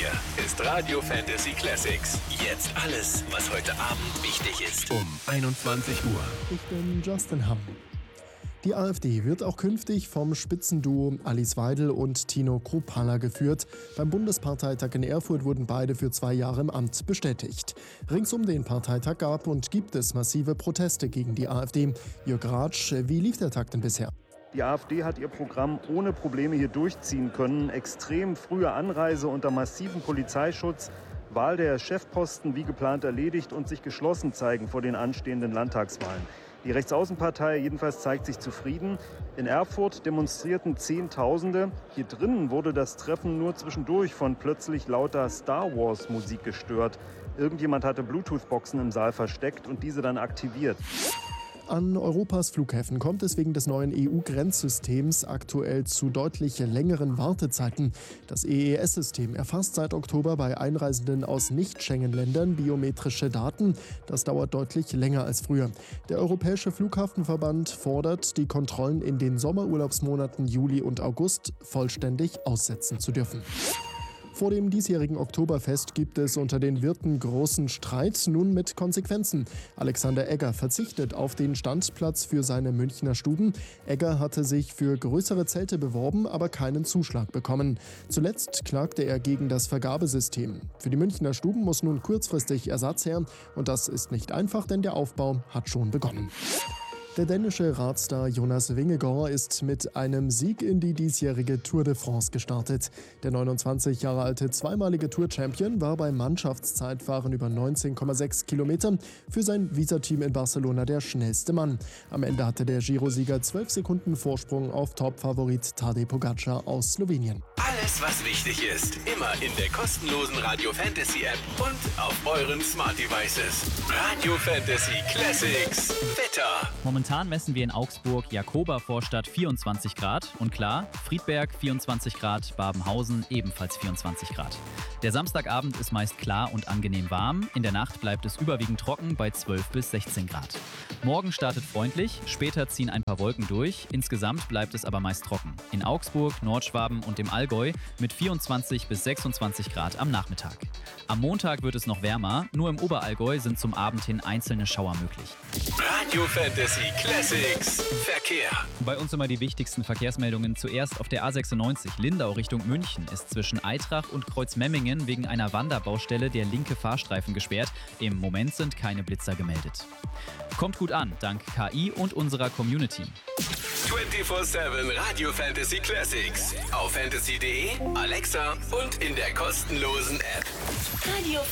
Hier ist Radio Fantasy Classics. Jetzt alles, was heute Abend wichtig ist. Um 21 Uhr. Ich bin Justin Hamm. Die AfD wird auch künftig vom Spitzenduo Alice Weidel und Tino Kruppalla geführt. Beim Bundesparteitag in Erfurt wurden beide für 2 Jahre im Amt bestätigt. Rings um den Parteitag gab und gibt es massive Proteste gegen die AfD. Jörg Ratsch, wie lief der Tag denn bisher? Die AfD hat ihr Programm ohne Probleme hier durchziehen können. Extrem frühe Anreise unter massivem Polizeischutz, Wahl der Chefposten wie geplant erledigt und sich geschlossen zeigen vor den anstehenden Landtagswahlen. Die Rechtsaußenpartei jedenfalls zeigt sich zufrieden. In Erfurt demonstrierten Zehntausende. Hier drinnen wurde das Treffen nur zwischendurch von plötzlich lauter Star-Wars-Musik gestört. Irgendjemand hatte Bluetooth-Boxen im Saal versteckt und diese dann aktiviert. An Europas Flughäfen kommt es wegen des neuen EU-Grenzsystems aktuell zu deutlich längeren Wartezeiten. Das EES-System erfasst seit Oktober bei Einreisenden aus Nicht-Schengen-Ländern biometrische Daten. Das dauert deutlich länger als früher. Der Europäische Flughafenverband fordert, die Kontrollen in den Sommerurlaubsmonaten Juli und August vollständig aussetzen zu dürfen. Vor dem diesjährigen Oktoberfest gibt es unter den Wirten großen Streit, nun mit Konsequenzen. Alexander Egger verzichtet auf den Standplatz für seine Münchner Stuben. Egger hatte sich für größere Zelte beworben, aber keinen Zuschlag bekommen. Zuletzt klagte er gegen das Vergabesystem. Für die Münchner Stuben muss nun kurzfristig Ersatz her. Und das ist nicht einfach, denn der Aufbau hat schon begonnen. Der dänische Radstar Jonas Vingegaard ist mit einem Sieg in die diesjährige Tour de France gestartet. Der 29 Jahre alte zweimalige Tour-Champion war beim Mannschaftszeitfahren über 19,6 Kilometer für sein Visa-Team in Barcelona der schnellste Mann. Am Ende hatte der Giro-Sieger 12 Sekunden Vorsprung auf Top-Favorit Tadej Pogacar aus Slowenien. Alles, was wichtig ist, immer in der kostenlosen Radio Fantasy App und auf euren Smart Devices. Radio Fantasy Classics. Wetter. Momentan messen wir in Augsburg Jakoba-Vorstadt 24 Grad und klar, Friedberg 24 Grad, Babenhausen ebenfalls 24 Grad. Der Samstagabend ist meist klar und angenehm warm. In der Nacht bleibt es überwiegend trocken bei 12 bis 16 Grad. Morgen startet freundlich, später ziehen ein paar Wolken durch. Insgesamt bleibt es aber meist trocken. In Augsburg, Nordschwaben und im Allgäu mit 24 bis 26 Grad am Nachmittag. Am Montag wird es noch wärmer, nur im Oberallgäu sind zum Abend hin einzelne Schauer möglich. Radio Fantasy Classics. Verkehr. Bei uns immer die wichtigsten Verkehrsmeldungen. Zuerst auf der A96 Lindau Richtung München ist zwischen Aitrach und Kreuzmemmingen wegen einer Wanderbaustelle der linke Fahrstreifen gesperrt. Im Moment sind keine Blitzer gemeldet. Kommt gut an, dank KI und unserer Community. 24/7 Radio Fantasy Classics. Auf fantasy.de, Alexa und in der kostenlosen App. Radio